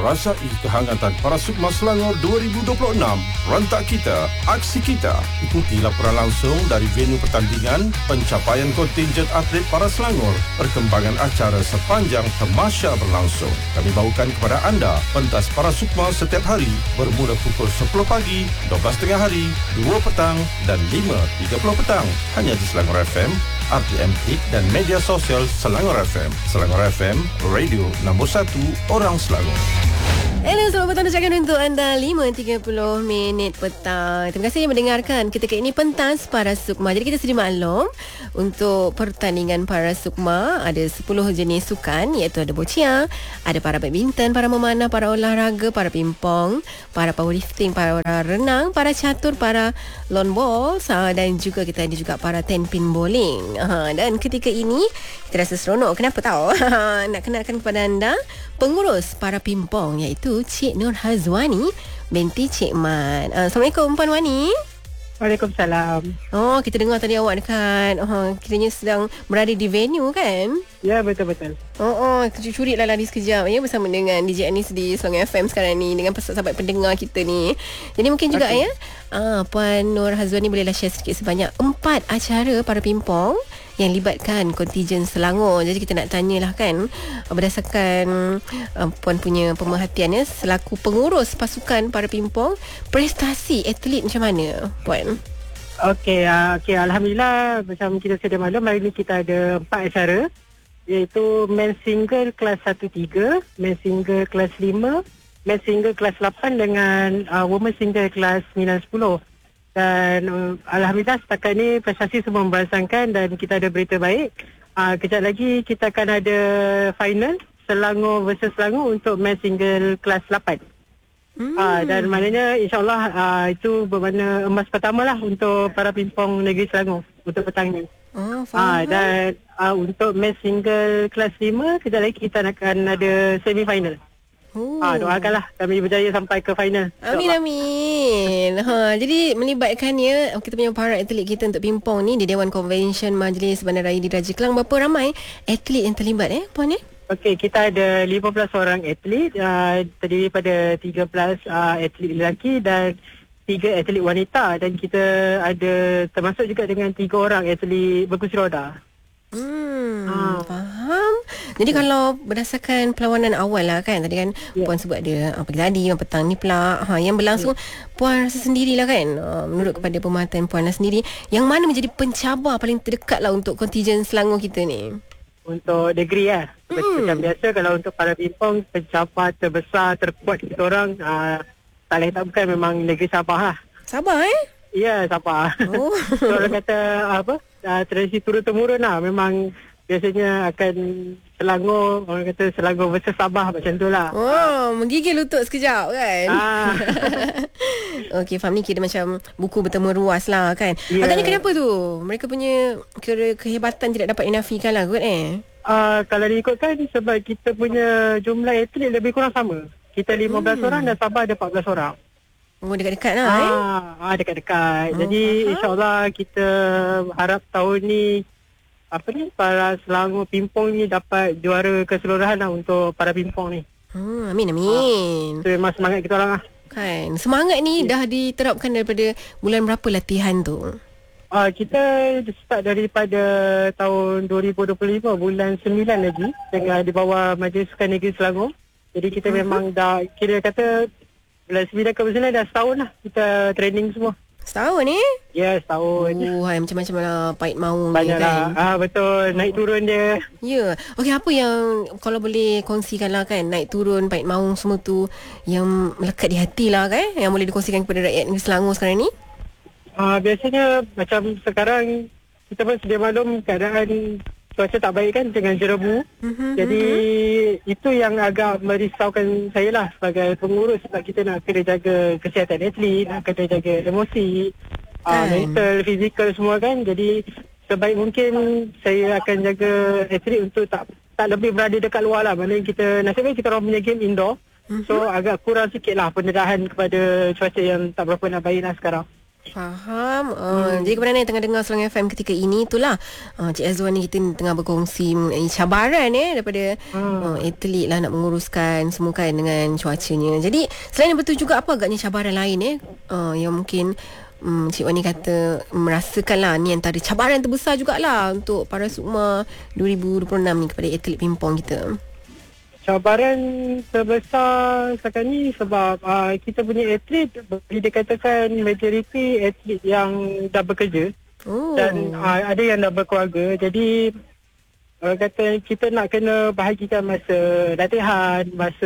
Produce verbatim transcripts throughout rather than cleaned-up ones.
Rasai kehangatan para Sukma Selangor dua ribu dua puluh enam. Rentak kita, aksi kita. Ikuti laporan langsung dari venue pertandingan, pencapaian kontinjen atlet para Selangor, perkembangan acara sepanjang tamasya berlangsung. Kami bawakan kepada anda pentas para Sukma setiap hari bermula pukul sepuluh pagi, dua belas tengah hari, dua petang dan lima tiga puluh petang. Hanya di Selangor F M, R T M Hit dan media sosial Selangor F M. Selangor F M, radio nombor satu orang Selangor. Hello, selamat petang ucapkan untuk anda lima tiga puluh minit petang. Terima kasih yang mendengarkan ketika ini pentas para Sukma. Jadi kita sedia maklum untuk pertandingan para Sukma ada sepuluh jenis sukan, iaitu ada boccia, ada para badminton, para memanah, para olahraga, para pingpong, para powerlifting, para renang, para catur, para lawn bowls, dan juga kita ada juga para ten pin bowling. Dan ketika ini kita rasa seronok. Kenapa tahu? Nak kenalkan kepada anda pengurus para pingpong, iaitu Cik Nur Hazwani binti Cik Man. Uh, Assalamualaikum Puan Wani. Waalaikumsalam. Oh, kita dengar tadi awak dekat uh, kiranya sedang berada di venue kan? Ya, betul-betul. Oh, oh curi lah lari sekejap ya bersama dengan D J Anis di Selangor F M sekarang ni dengan sahabat pendengar kita ni. Jadi mungkin juga okay. ya uh, Puan Nur Hazwani bolehlah share sedikit sebanyak empat acara para pingpong yang libatkan kontijen Selangor. Jadi kita nak tanyalah kan, berdasarkan uh, Puan punya pemerhatian ya, selaku pengurus pasukan para pingpong, prestasi atlet macam mana Puan? Okey, uh, okay, Alhamdulillah macam kita sedia maklum, hari ini kita ada empat acara, iaitu men's single kelas satu tiga, men's single kelas lima, men's single kelas lapan dengan uh, women's single kelas sembilan sepuluh. Dan uh, Alhamdulillah setakat ni prestasi semua memberansangkan dan kita ada berita baik. Uh, kejap lagi kita akan ada final Selangor versus Selangor untuk men's single kelas lapan. Hmm. Uh, dan maknanya insyaAllah uh, itu bermakna emas pertama lah untuk para pingpong negeri Selangor untuk petang ni. Oh, faham. Uh, dan uh, untuk men's single kelas lima, kejap lagi kita akan ada semi final. Oh. Ha, doakanlah kami berjaya sampai ke final. Amin, amin. Ha, jadi melibatkannya kita punya para atlet kita untuk pingpong ni di Dewan Konvensyen Majlis Bandaraya Diraja Kelang. Berapa ramai atlet yang terlibat eh Puan eh? Okey, kita ada lima belas orang atlet, uh, terdiri pada tiga belas uh, atlet lelaki dan tiga atlet wanita, dan kita ada termasuk juga dengan tiga orang atlet berkursi roda. Hmm, ha. Faham. Jadi kalau berdasarkan perlawanan awal lah kan, tadi kan yeah. Puan sebut ada uh, pagi tadi, petang ni pula ha, yang berlangsung, yeah. Puan rasa sendirilah kan, uh, menurut kepada pemerhatian Puan lah sendiri, yang mana menjadi pencabar paling terdekat lah untuk kontijen Selangor kita ni? Untuk negeri lah, hmm. macam biasa kalau untuk para pingpong, pencabar terbesar, terkuat kita orang, uh, tak lain tak bukan memang negeri Sabah lah. Sabah eh? Ya, Sabah. Oh. So, orang kata apa, uh, tradisi turun-temurun lah. Memang biasanya akan Selangor, orang kata Selangor versus Sabah macam tu lah. Oh, menggigil lutut sekejap kan? Ah. Okey, faham ni kira macam buku bertemu ruas lah kan? Yeah. Agaknya kenapa tu? Mereka punya kira kehebatan tidak dapat dinafikan lah kot eh? Uh, kalau diikutkan sebab kita punya jumlah atlet lebih kurang sama. Kita lima belas hmm. orang dan Sabah ada empat belas orang. Oh, dekat-dekat lah ah, eh? Ah, dekat-dekat. Oh, Jadi aha. insyaAllah kita harap tahun ni apa ni, para Selangor pingpong ni dapat juara keseluruhan lah untuk para pingpong ni. Hmm, amin, amin. Itu ah, memang semangat kita orang lah. Kan, semangat ni yeah. dah diterapkan daripada bulan berapa latihan tu? Ah, kita start daripada tahun dua ribu dua puluh lima, bulan sembilan lagi, dengan di bawah Majlis Sukan Negeri Selangor. Jadi kita uh-huh. memang dah, kira kata bulan sembilan ke sembilan dah setahun lah kita training semua. Setahun ni? Ya, setahun. Oh, hai, macam-macam lah pait maung banyak ni kan. Lah. Ah, betul, naik turun dia. Ya. Okey, apa yang kalau boleh kongsikan lah kan, naik turun, pait maung semua tu yang melekat di hati lah kan, yang boleh dikongsikan kepada rakyat negeri Selangor sekarang ni? Ah, biasanya macam sekarang kita pun sedia maklum keadaan cuaca tak baik kan, dengan jerebu. Mm-hmm, Jadi mm-hmm. itu yang agak merisaukan saya lah sebagai pengurus, sebab kita nak kena jaga kesihatan atlet, nak kena jaga emosi, kan. uh, mental, fizikal semua kan. Jadi sebaik mungkin saya akan jaga atlet untuk tak tak lebih berada dekat luar lah. Maksudnya kita, nasibnya kita orang punya game indoor. Mm-hmm. So agak kurang sikit lah pendedahan kepada cuaca yang tak berapa nak baik lah sekarang. Faham. Uh, hmm. Jadi kepada anda yang tengah dengar Selangor F M ketika ini, itulah uh, Cik Azwan ni kita tengah berkongsi mengenai cabaran eh daripada hmm. uh, atlet lah nak menguruskan semua kan dengan cuacanya. Jadi selain betul juga, apa agaknya cabaran lain eh uh, yang mungkin um, Cik Wani kata merasakan lah ni antara cabaran terbesar jugalah untuk para Sukma dua ribu dua puluh enam ni kepada atlet pimpong kita. Cabaran terbesar sekarang ni sebab uh, kita punya atlet boleh dikatakan majoriti atlet yang dah bekerja. Oh. Dan uh, ada yang dah berkeluarga. Jadi orang kata kita nak kena bahagikan masa latihan, masa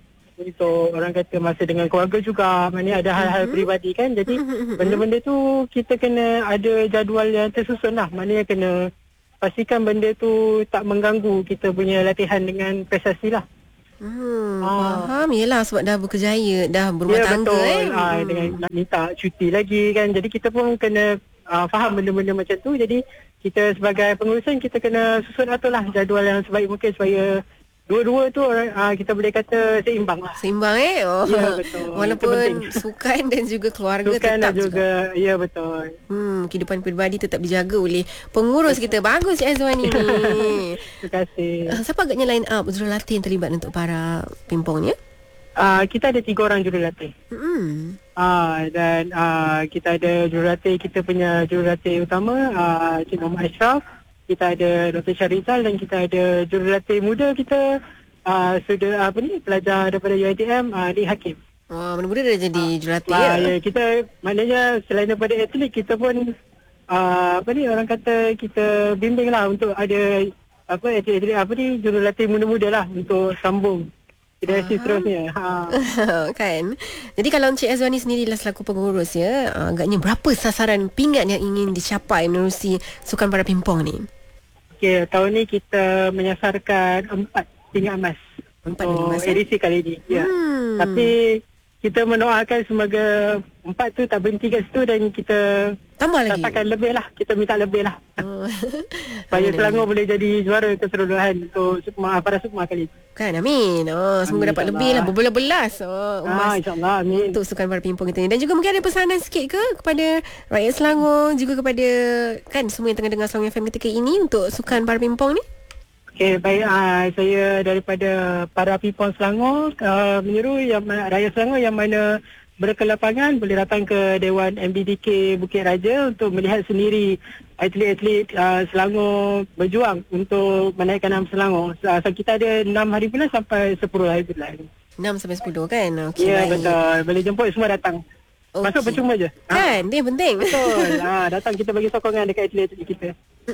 untuk orang kata masa dengan keluarga juga. Maknanya ada hal-hal peribadi kan. Jadi benda-benda tu kita kena ada jadual yang tersusun lah. Maknanya kena pastikan benda tu tak mengganggu kita punya latihan dengan prestasi lah. Hmm, ah. Faham. Yelah sebab dah berkerjaya, dah berumah ya, tangga betul. eh. Ah, dengan nak minta cuti lagi kan. Jadi kita pun kena ah, faham benda-benda macam tu. Jadi kita sebagai pengurusan kita kena susun atur lah jadual yang sebaik mungkin supaya dua-dua tu uh, kita boleh kata seimbang lah. Seimbang eh? Oh. Ya, betul. Walaupun sukan dan juga keluarga sukan tetap juga. juga. Ya, betul. Hmm, kehidupan peribadi tetap dijaga oleh pengurus kita. Bagus Cik Azwan ni. Terima kasih. Uh, siapa agaknya line up jurulatih yang terlibat untuk para pimpongnya? Uh, kita ada tiga orang jurulatih. Hmm. Uh, dan uh, kita ada jurulatih, kita punya jurulatih utama uh, Cik Muhammad Ashraf. Kita ada Doktor Syarizal dan kita ada jurulatih muda kita uh, sudah apa ni pelajar daripada U I T M uh, Lee Hakim. Wah, muda-muda dah jadi uh, jurulatih uh, ya. ya. Kita maknanya selain daripada atlet kita pun uh, apa ni orang kata kita bimbing lah untuk ada apa atlet-atlet apa ni jurulatih muda-muda lah untuk sambung generasi seterusnya. Ha. Kan. Jadi kalau Encik Azwan ni sendirilah selaku pengurus ya, agaknya berapa sasaran pingat yang ingin dicapai menerusi Sukan Para Pimpong ni? Okey, tahun ni kita menyasarkan empat pingat emas empat untuk emas, edisi ya? kali ini. Ya. Hmm. Tapi kita mendoakan semoga empat tu tak berhenti kat situ dan kita tambah lagi. Katakan lebih lah. Kita minta lebih lah. Oh. Supaya Selangor boleh jadi juara keseluruhan untuk Sukma, para Sukma kali ini. Kan, amin. Oh, semoga amin, dapat lebih lah. Berbelas-belas oh, emas. Ah, InsyaAllah, amin. Untuk Sukan Para Pimpong kita ni. Dan juga mungkin ada pesanan sikit ke kepada rakyat Selangor, juga kepada kan semua yang tengah dengar Selangor F M ketika ini untuk Sukan Para Pimpong ni? Okey, baik. Uh, saya daripada para Pimpong Selangor uh, menyeru yang rakyat Selangor yang mana berkelapangan boleh datang ke Dewan M B D K Bukit Raja untuk melihat sendiri atlet-atlet uh, Selangor berjuang untuk menaikkan nama Selangor. So, so kita ada enam hari bulan sampai sepuluh hari bulan. enam sampai sepuluh kan? Okey, ya, baik. Betul. Boleh jemput semua datang. Okay. Masuk percuma je. Kan, ha. Dia yang penting. Betul. ha, datang kita bagi sokongan dekat atlet-atlet kita.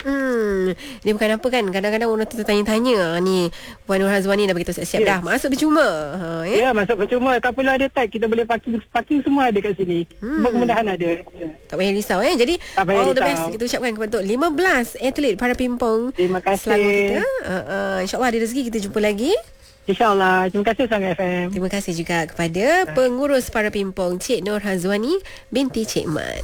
Hmm, dia bukan apa kan. Kadang-kadang orang tu tanya-tanya ni Puan Nur Hazwan ni dah beritahu siap-siap yeah. dah. Masuk percuma. Ha, ya, yeah, masuk percuma. Tak perlu ada tag. Kita boleh parking parking semua ada kat sini. Hmm. Semua kemudahan ada. Yeah. Tak payah risau eh. Jadi all risau. the best kita ucapkan kepada lima belas atlet para pimpong. Terima kasih. Selangor kita. Uh, uh, InsyaAllah ada rezeki kita jumpa lagi. InsyaAllah. Terima kasih Selangor F M. Terima kasih juga kepada pengurus para pimpong Cik Nur Hazwani binti Cik Mat.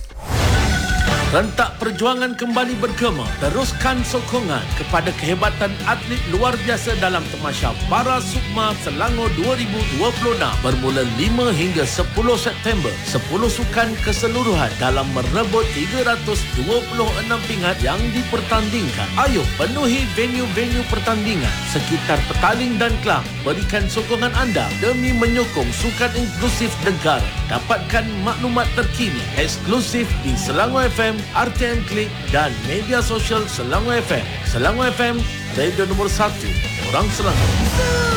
Rentak perjuangan kembali bergema. Teruskan sokongan kepada kehebatan atlet luar biasa dalam Tamasya Para Sukma Selangor dua ribu dua puluh enam bermula lima hingga sepuluh September. sepuluh sukan keseluruhan dalam merebut tiga ratus dua puluh enam pingat yang dipertandingkan. Ayo penuhi venue-venue pertandingan sekitar Petaling dan Kelang. Berikan sokongan anda demi menyokong sukan inklusif negara. Dapatkan maklumat terkini eksklusif di Selangor F M, R T M Klik dan media sosial Selangor F M. Selangor F M, radio nombor satu, orang Selangor.